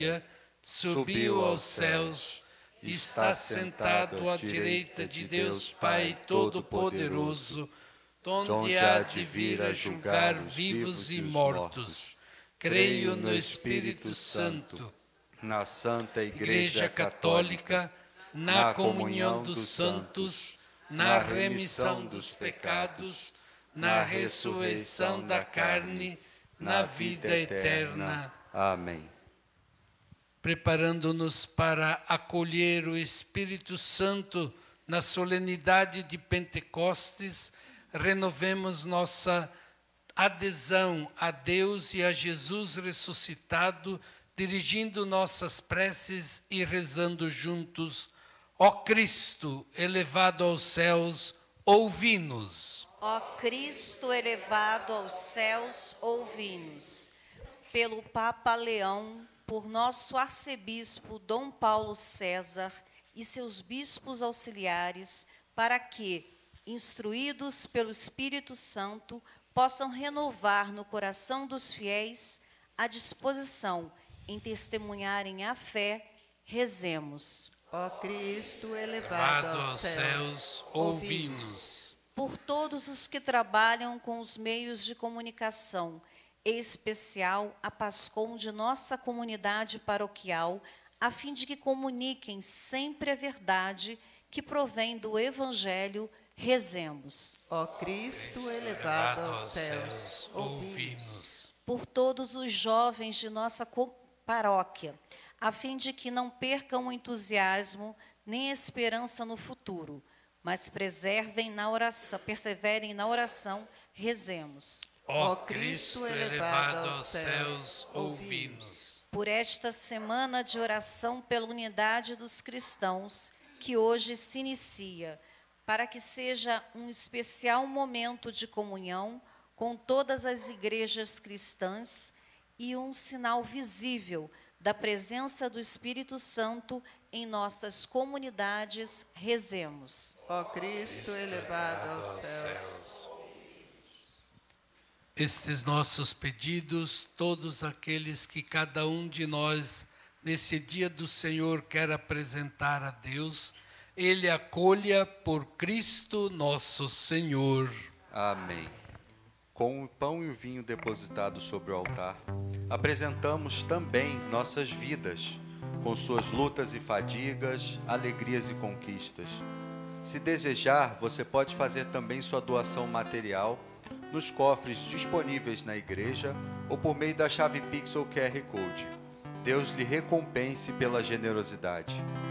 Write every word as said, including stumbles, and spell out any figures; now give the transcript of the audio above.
subiu aos céus, está sentado à direita de Deus Pai Todo-Poderoso, donde há de vir a julgar vivos e mortos. Creio no Espírito Santo, na Santa Igreja Católica, na comunhão dos santos, na remissão dos pecados, na ressurreição da carne, na vida eterna. Amém. Preparando-nos para acolher o Espírito Santo na solenidade de Pentecostes, renovemos nossa adesão a Deus e a Jesus ressuscitado, dirigindo nossas preces e rezando juntos. Ó Cristo, elevado aos céus, ouvi-nos. Ó Cristo, elevado aos céus, ouvi-nos. Pelo Papa Leão, por nosso arcebispo Dom Paulo César e seus bispos auxiliares, para que, instruídos pelo Espírito Santo, possam renovar no coração dos fiéis a disposição em testemunharem a fé, rezemos. Ó Cristo, elevado aos céus, ouvi-nos. Por todos os que trabalham com os meios de comunicação, em especial a PASCOM de nossa comunidade paroquial, a fim de que comuniquem sempre a verdade que provém do Evangelho, rezemos. Ó Cristo, elevado aos céus, ouvi-nos. Por todos os jovens de nossa paróquia, a fim de que não percam o entusiasmo nem a esperança no futuro, mas preservem na oração, perseverem na oração, rezemos. Ó Cristo elevado aos céus, ouvi-nos. Por esta semana de oração pela unidade dos cristãos, que hoje se inicia, para que seja um especial momento de comunhão com todas as igrejas cristãs e um sinal visível da presença do Espírito Santo em nossas comunidades, rezemos. Ó Cristo elevado aos céus. Estes nossos pedidos, todos aqueles que cada um de nós, nesse dia do Senhor, quer apresentar a Deus, Ele acolha por Cristo nosso Senhor. Amém. Com o pão e o vinho depositados sobre o altar, apresentamos também nossas vidas, com suas lutas e fadigas, alegrias e conquistas. Se desejar, você pode fazer também sua doação material nos cofres disponíveis na igreja ou por meio da chave Pix ou Q R Code. Deus lhe recompense pela generosidade.